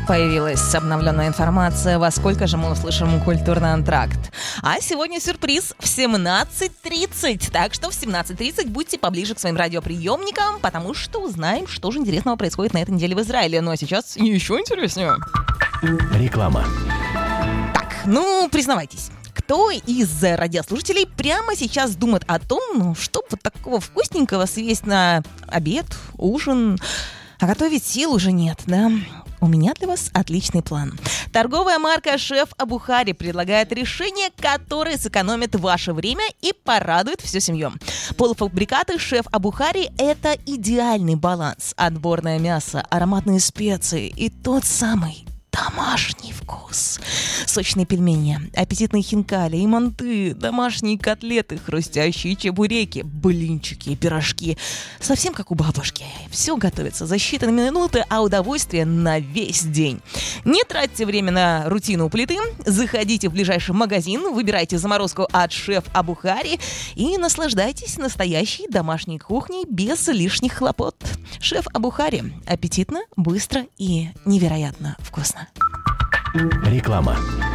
Появилась обновленная информация, во сколько же мы услышим культурный антракт. А сегодня сюрприз в 17:30. Так что в 17:30 будьте поближе к своим радиоприемникам, потому что узнаем, что же интересного происходит на этой неделе в Израиле. Ну а сейчас еще интереснее. Реклама. Так, признавайтесь. Кто из радиослушателей прямо сейчас думает о том, что вот такого вкусненького съесть на обед, ужин, а готовить сил уже нет, да? У меня для вас отличный план. Торговая марка «Шеф Абухари» предлагает решение, которое сэкономит ваше время и порадует всю семью. Полуфабрикаты «Шеф Абухари» — это идеальный баланс. Отборное мясо, ароматные специи и тот самый домашний вкус. Сочные пельмени, аппетитные хинкали и манты, домашние котлеты, хрустящие чебуреки, блинчики и пирожки. Совсем как у бабушки. Все готовится за считанные минуты, а удовольствие на весь день. Не тратьте время на рутину у плиты. Заходите в ближайший магазин, выбирайте заморозку от «Шеф Абухари» и наслаждайтесь настоящей домашней кухней без лишних хлопот. «Шеф Абухари» – аппетитно, быстро и невероятно вкусно. Реклама.